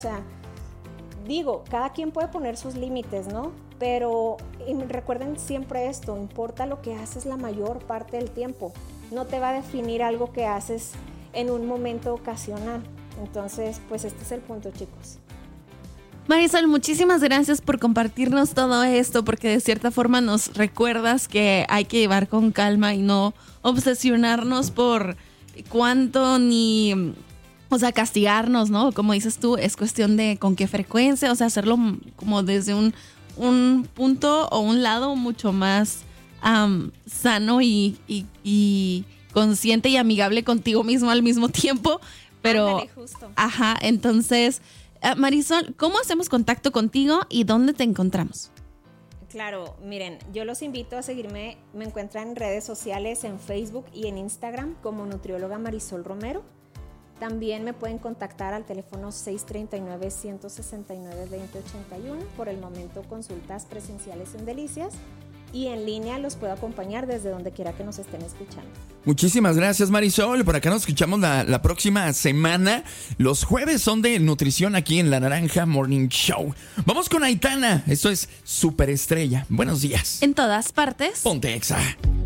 O sea, digo, cada quien puede poner sus límites, ¿no? Pero recuerden siempre esto, importa lo que haces la mayor parte del tiempo. No te va a definir algo que haces en un momento ocasional. Entonces, pues este es el punto, chicos. Marisol, muchísimas gracias por compartirnos todo esto, porque de cierta forma nos recuerdas que hay que llevar con calma y no obsesionarnos por cuánto ni, o sea, castigarnos, ¿no? Como dices tú, es cuestión de con qué frecuencia, o sea, hacerlo como desde un punto o un lado mucho más sano y consciente y amigable contigo mismo al mismo tiempo. Pero, ándale, justo. Ajá, entonces, Marisol, ¿cómo hacemos contacto contigo y dónde te encontramos? Claro, miren, yo los invito a seguirme, me encuentran en redes sociales, en Facebook y en Instagram como nutrióloga Marisol Romero. También me pueden contactar al teléfono 639-169-2081. Por el momento, consultas presenciales en Delicias. Y en línea los puedo acompañar desde donde quiera que nos estén escuchando. Muchísimas gracias, Marisol. Por acá nos escuchamos la próxima semana. Los jueves son de nutrición aquí en La Naranja Morning Show. Vamos con Aitana. Esto es Superestrella. Buenos días. En todas partes. Ponte Exa.